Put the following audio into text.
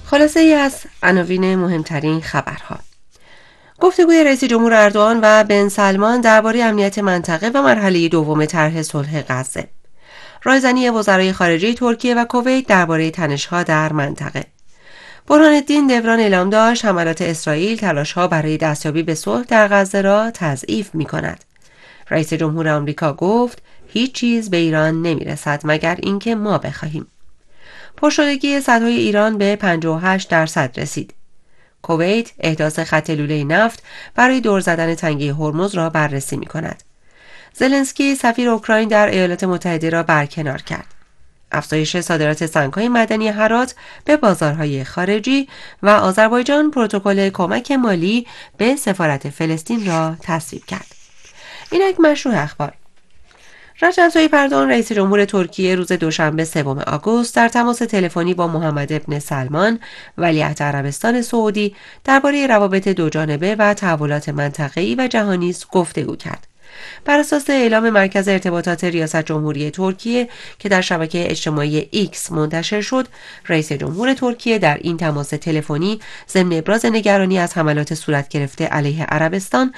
خلاصه ای از عناوین مهمترین خبرها. گفتگوی رئیس جمهور اردوغان و بن سلمان درباره امنیت منطقه و مرحله دوم طرح صلح غزه. رایزنی وزرای خارجه ترکیه و کویت درباره تنش‌ها در منطقه. برهان‌الدین دوران اعلام داشت حملات اسرائیل تلاش‌ها برای دستیابی به صلح در غزه را تضعیف می‌کند. رئیس جمهور آمریکا گفت هیچ چیز به ایران نمی‌رسد مگر اینکه ما بخواهیم. پرشدگی سدهای ایران به 58% رسید. کویت احداث خط لوله نفت برای دور زدن تنگه هرمز را بررسی می‌کند. زلنسکی سفیر اوکراین در ایالات متحده را برکنار کرد. افزایش صادرات سنگ‌های معدنی هرات به بازارهای خارجی و آذربایجان پروتکل کمک مالی به سفارت فلسطین را تصویب کرد. اینک مشروع اخبار. رجب طیب اردوغان رئیس جمهور ترکیه روز دوشنبه 3 آگوست در تماس تلفنی با محمد بن سلمان ولیعهد عربستان سعودی درباره روابط دوجانبه و تحولات منطقه‌ای و جهانی گفتگو کرد. بر اساس اعلام مرکز ارتباطات ریاست جمهوری ترکیه که در شبکه اجتماعی ایکس منتشر شد، رئیس جمهور ترکیه در این تماس تلفنی ضمن ابراز نگرانی از حملات صورت گرفته علیه عربستان